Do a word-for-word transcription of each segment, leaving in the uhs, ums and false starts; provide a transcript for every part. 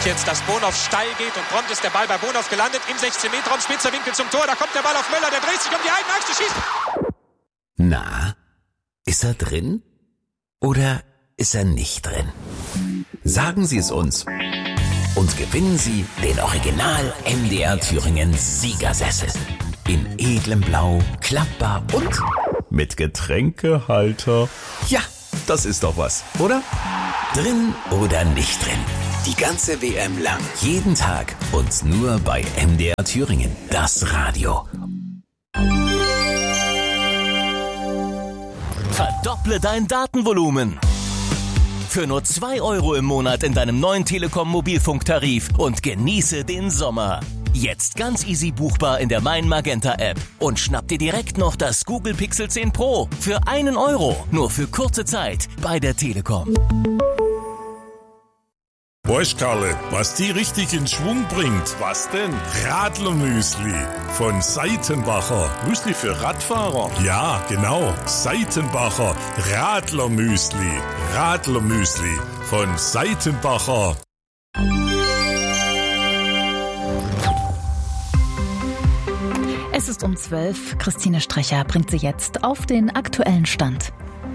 jetzt, dass Bonhoff steil geht und prompt ist der Ball bei Bonhoff gelandet im sechzehn Meter Raum, spitzer Winkel zum Tor, da kommt der Ball auf Möller, der dreht sich um die eigene Achse, schießt. Na, ist er drin oder ist er nicht drin? Sagen Sie es uns und gewinnen Sie den Original M D R Thüringen Siegersessel. In edlem Blau, klappbar und mit Getränkehalter. Ja, das ist doch was, oder? Drin oder nicht drin? Die ganze W M lang, jeden Tag und nur bei M D R Thüringen, das Radio. Verdopple dein Datenvolumen. Für nur zwei Euro im Monat in deinem neuen Telekom-Mobilfunktarif und genieße den Sommer. Jetzt ganz easy buchbar in der Mein Magenta App und schnapp dir direkt noch das Google Pixel zehn Pro für einen Euro, nur für kurze Zeit bei der Telekom. Weißt Karle, was die richtig in Schwung bringt? Was denn? Radlermüsli von Seitenbacher. Müsli für Radfahrer? Ja, genau. Seitenbacher Radlermüsli. Radlermüsli von Seitenbacher. Es ist um zwölf. Christine Strecher bringt Sie jetzt auf den aktuellen Stand.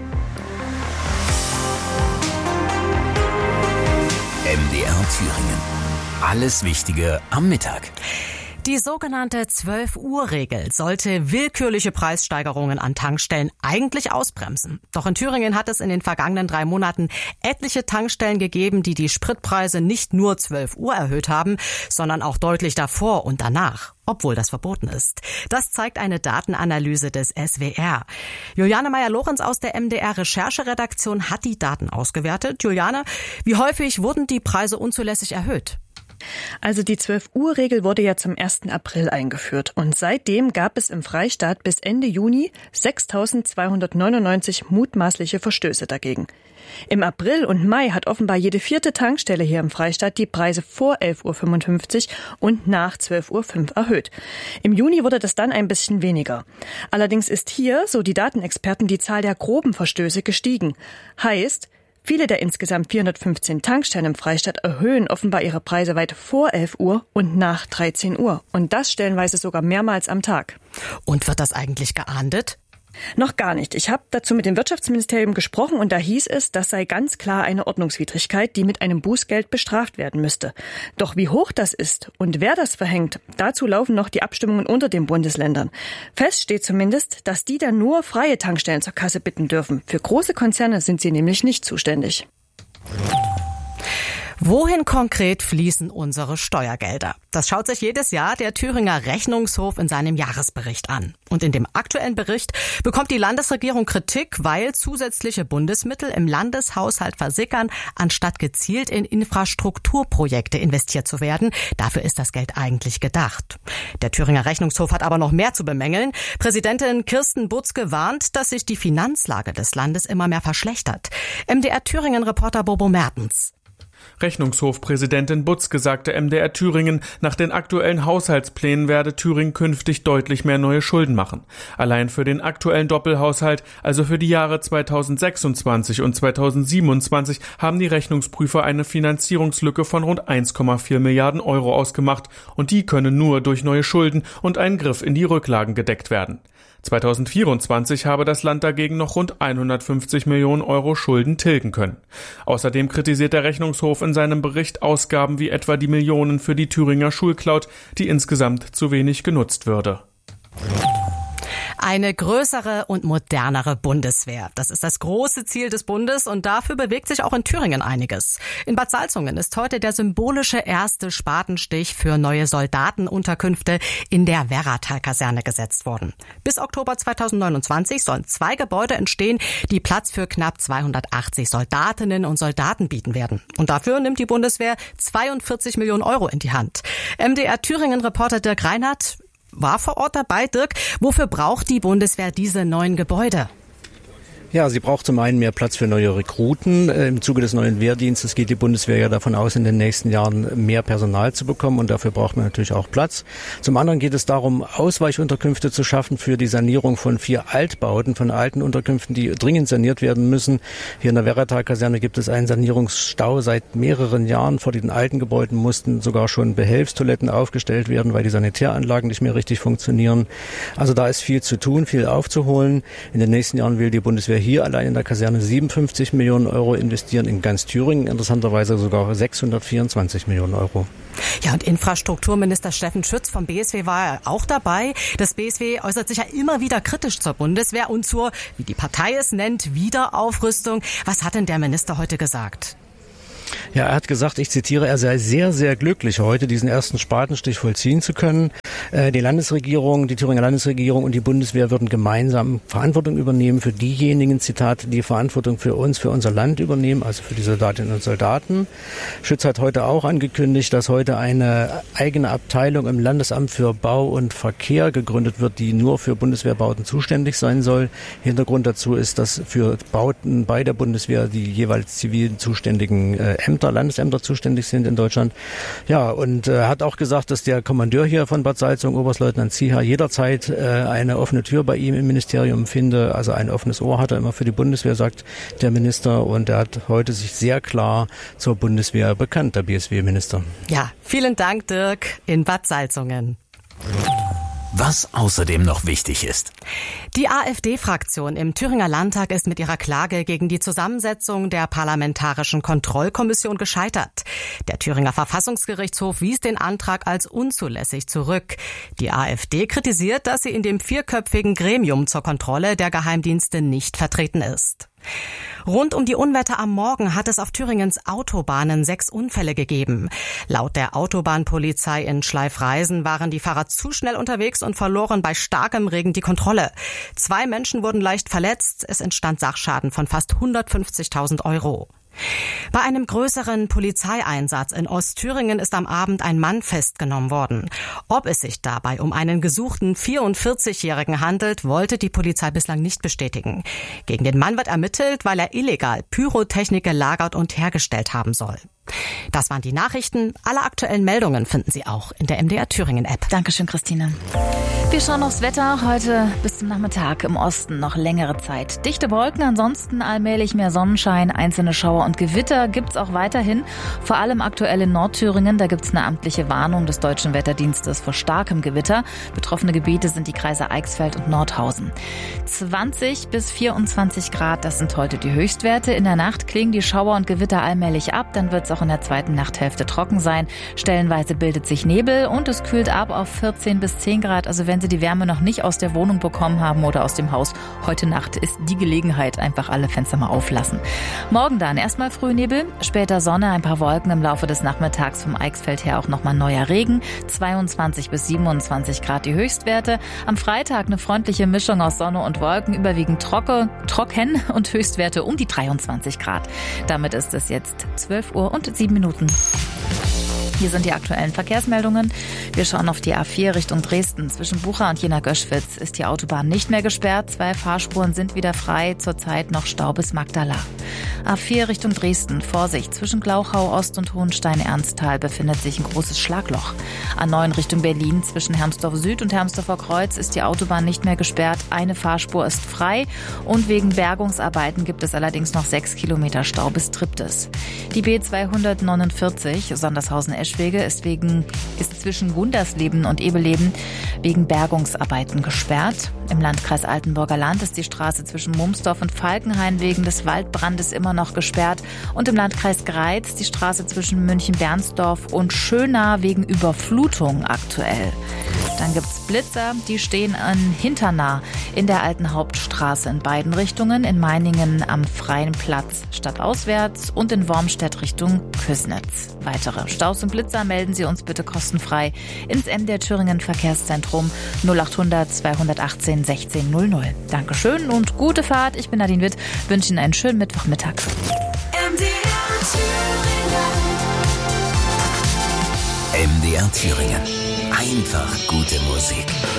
M D R Thüringen. Alles Wichtige am Mittag. Die sogenannte zwölf-Uhr-Regel sollte willkürliche Preissteigerungen an Tankstellen eigentlich ausbremsen. Doch in Thüringen hat es in den vergangenen drei Monaten etliche Tankstellen gegeben, die die Spritpreise nicht nur zwölf Uhr erhöht haben, sondern auch deutlich davor und danach, obwohl das verboten ist. Das zeigt eine Datenanalyse des S W R. Juliane Meyer-Lorenz aus der M D R-Rechercheredaktion hat die Daten ausgewertet. Juliane, wie häufig wurden die Preise unzulässig erhöht? Also die zwölf-Uhr-Regel wurde ja zum ersten April eingeführt und seitdem gab es im Freistaat bis Ende Juni sechstausendzweihundertneunundneunzig mutmaßliche Verstöße dagegen. Im April und Mai hat offenbar jede vierte Tankstelle hier im Freistaat die Preise vor elf Uhr fünfundfünfzig und nach zwölf Uhr fünf erhöht. Im Juni wurde das dann ein bisschen weniger. Allerdings ist hier, so die Datenexperten, die Zahl der groben Verstöße gestiegen. Heißt, viele der insgesamt vierhundertfünfzehn Tankstellen im Freistaat erhöhen offenbar ihre Preise weit vor elf Uhr und nach dreizehn Uhr. Und das stellenweise sogar mehrmals am Tag. Und wird das eigentlich geahndet? Noch gar nicht. Ich habe dazu mit dem Wirtschaftsministerium gesprochen und da hieß es, das sei ganz klar eine Ordnungswidrigkeit, die mit einem Bußgeld bestraft werden müsste. Doch wie hoch das ist und wer das verhängt, dazu laufen noch die Abstimmungen unter den Bundesländern. Fest steht zumindest, dass die dann nur freie Tankstellen zur Kasse bitten dürfen. Für große Konzerne sind sie nämlich nicht zuständig. Wohin konkret fließen unsere Steuergelder? Das schaut sich jedes Jahr der Thüringer Rechnungshof in seinem Jahresbericht an. Und in dem aktuellen Bericht bekommt die Landesregierung Kritik, weil zusätzliche Bundesmittel im Landeshaushalt versickern, anstatt gezielt in Infrastrukturprojekte investiert zu werden. Dafür ist das Geld eigentlich gedacht. Der Thüringer Rechnungshof hat aber noch mehr zu bemängeln. Präsidentin Kirsten Butzke warnt, dass sich die Finanzlage des Landes immer mehr verschlechtert. M D R Thüringen-Reporter Bobo Mertens. Rechnungshofpräsidentin Butzke sagte M D R Thüringen, nach den aktuellen Haushaltsplänen werde Thüringen künftig deutlich mehr neue Schulden machen. Allein für den aktuellen Doppelhaushalt, also für die Jahre zweitausendsechsundzwanzig und zweitausendsiebenundzwanzig, haben die Rechnungsprüfer eine Finanzierungslücke von rund eins Komma vier Milliarden Euro ausgemacht und die können nur durch neue Schulden und einen Griff in die Rücklagen gedeckt werden. zweitausendvierundzwanzig habe das Land dagegen noch rund hundertfünfzig Millionen Euro Schulden tilgen können. Außerdem kritisiert der Rechnungshof in seinem Bericht Ausgaben wie etwa die Millionen für die Thüringer Schulcloud, die insgesamt zu wenig genutzt würde. Eine größere und modernere Bundeswehr. Das ist das große Ziel des Bundes und dafür bewegt sich auch in Thüringen einiges. In Bad Salzungen ist heute der symbolische erste Spatenstich für neue Soldatenunterkünfte in der Werratal-Kaserne gesetzt worden. Bis Oktober zweitausendneunundzwanzig sollen zwei Gebäude entstehen, die Platz für knapp zweihundertachtzig Soldatinnen und Soldaten bieten werden. Und dafür nimmt die Bundeswehr zweiundvierzig Millionen Euro in die Hand. M D R Thüringen-Reporter Dirk Reinhardt war vor Ort dabei. Dirk, wofür braucht die Bundeswehr diese neuen Gebäude? Ja, sie braucht zum einen mehr Platz für neue Rekruten. Im Zuge des neuen Wehrdienstes geht die Bundeswehr ja davon aus, in den nächsten Jahren mehr Personal zu bekommen und dafür braucht man natürlich auch Platz. Zum anderen geht es darum, Ausweichunterkünfte zu schaffen für die Sanierung von vier Altbauten, von alten Unterkünften, die dringend saniert werden müssen. Hier in der Werratal-Kaserne gibt es einen Sanierungsstau seit mehreren Jahren. Vor den alten Gebäuden mussten sogar schon Behelfstoiletten aufgestellt werden, weil die Sanitäranlagen nicht mehr richtig funktionieren. Also da ist viel zu tun, viel aufzuholen. In den nächsten Jahren will die Bundeswehr hier allein in der Kaserne siebenundfünfzig Millionen Euro investieren, in ganz Thüringen interessanterweise sogar sechshundertvierundzwanzig Millionen Euro. Ja, und Infrastrukturminister Steffen Schütz vom B S W war auch dabei. Das B S W äußert sich ja immer wieder kritisch zur Bundeswehr und zur, wie die Partei es nennt, Wiederaufrüstung. Was hat denn der Minister heute gesagt? Ja, er hat gesagt, ich zitiere, er sei sehr, sehr glücklich, heute diesen ersten Spatenstich vollziehen zu können. Die Landesregierung, die Thüringer Landesregierung und die Bundeswehr würden gemeinsam Verantwortung übernehmen für diejenigen, Zitat, die Verantwortung für uns, für unser Land übernehmen, also für die Soldatinnen und Soldaten. Schütz hat heute auch angekündigt, dass heute eine eigene Abteilung im Landesamt für Bau und Verkehr gegründet wird, die nur für Bundeswehrbauten zuständig sein soll. Hintergrund dazu ist, dass für Bauten bei der Bundeswehr die jeweils zivil zuständigen äh, Ämter, Landesämter zuständig sind in Deutschland. Ja, und er äh, hat auch gesagt, dass der Kommandeur hier von Bad Salzung, Oberstleutnant Zieher, jederzeit äh, eine offene Tür bei ihm im Ministerium finde. Also ein offenes Ohr hat er immer für die Bundeswehr, sagt der Minister. Und er hat heute sich sehr klar zur Bundeswehr bekannt, der B S W-Minister. Ja, vielen Dank, Dirk, in Bad Salzungen. Was außerdem noch wichtig ist. Die AfD-Fraktion im Thüringer Landtag ist mit ihrer Klage gegen die Zusammensetzung der Parlamentarischen Kontrollkommission gescheitert. Der Thüringer Verfassungsgerichtshof wies den Antrag als unzulässig zurück. Die AfD kritisiert, dass sie in dem vierköpfigen Gremium zur Kontrolle der Geheimdienste nicht vertreten ist. Rund um die Unwetter am Morgen hat es auf Thüringens Autobahnen sechs Unfälle gegeben. Laut der Autobahnpolizei in Schleifreisen waren die Fahrer zu schnell unterwegs und verloren bei starkem Regen die Kontrolle. Zwei Menschen wurden leicht verletzt. Es entstand Sachschaden von fast hundertfünfzigtausend Euro. Bei einem größeren Polizeieinsatz in Ostthüringen ist am Abend ein Mann festgenommen worden. Ob es sich dabei um einen gesuchten vierundvierzigjährigen handelt, wollte die Polizei bislang nicht bestätigen. Gegen den Mann wird ermittelt, weil er illegal Pyrotechnik gelagert und hergestellt haben soll. Das waren die Nachrichten. Alle aktuellen Meldungen finden Sie auch in der M D R Thüringen App. Dankeschön, Christine. Wir schauen aufs Wetter. Heute bis zum Nachmittag im Osten noch längere Zeit. Dichte Wolken, ansonsten allmählich mehr Sonnenschein. Einzelne Schauer und Gewitter gibt's auch weiterhin. Vor allem aktuell in Nordthüringen. Da gibt's eine amtliche Warnung des Deutschen Wetterdienstes vor starkem Gewitter. Betroffene Gebiete sind die Kreise Eichsfeld und Nordhausen. zwanzig bis vierundzwanzig Grad, das sind heute die Höchstwerte. In der Nacht klingen die Schauer und Gewitter allmählich ab. Dann wird's auch in der zweiten Nachthälfte trocken sein. Stellenweise bildet sich Nebel und es kühlt ab auf vierzehn bis zehn Grad. Also wenn Sie die Wärme noch nicht aus der Wohnung bekommen haben oder aus dem Haus, heute Nacht ist die Gelegenheit, einfach alle Fenster mal auflassen. Morgen dann erstmal Frühnebel, später Sonne, ein paar Wolken im Laufe des Nachmittags, vom Eichsfeld her auch nochmal neuer Regen. zweiundzwanzig bis siebenundzwanzig Grad die Höchstwerte. Am Freitag eine freundliche Mischung aus Sonne und Wolken, überwiegend trocken, trocken und Höchstwerte um die dreiundzwanzig Grad. Damit ist es jetzt zwölf Uhr und sieben Minuten. Hier sind die aktuellen Verkehrsmeldungen. Wir schauen auf die A vier Richtung Dresden. Zwischen Bucha und Jena-Göschwitz ist die Autobahn nicht mehr gesperrt. Zwei Fahrspuren sind wieder frei. Zurzeit noch Stau bis Magdala. A vier Richtung Dresden. Vorsicht, zwischen Glauchau Ost und Hohenstein-Ernsthal befindet sich ein großes Schlagloch. A neun Richtung Berlin. Zwischen Hermsdorf Süd und Hermsdorfer Kreuz ist die Autobahn nicht mehr gesperrt. Eine Fahrspur ist frei. Und wegen Bergungsarbeiten gibt es allerdings noch sechs Kilometer Stau bis Triptis. Die B zweihundertneunundvierzig Sondershausen-Eschwege ist wegen, ist zwischen Gundersleben und Ebeleben wegen Bergungsarbeiten gesperrt. Im Landkreis Altenburger Land ist die Straße zwischen Mumsdorf und Falkenhain wegen des Waldbrandes immer noch gesperrt. Und im Landkreis Greiz die Straße zwischen München-Bernsdorf und Schönau wegen Überflutung aktuell. Dann gibt's Blitzer, die stehen an Hinternah in der alten Hauptstraße in beiden Richtungen, in Meiningen am Freien Platz stadtauswärts und in Wormstedt Richtung Küsnitz. Weitere Staus und Blitzer melden Sie uns bitte kostenfrei ins M D R Thüringen Verkehrszentrum null achthundert zweihundertachtzehn sechzehn null null. Dankeschön und gute Fahrt. Ich bin Nadine Witt, wünsche Ihnen einen schönen Mittwochmittag. M D R Thüringen. M D R Thüringen. Einfach gute Musik.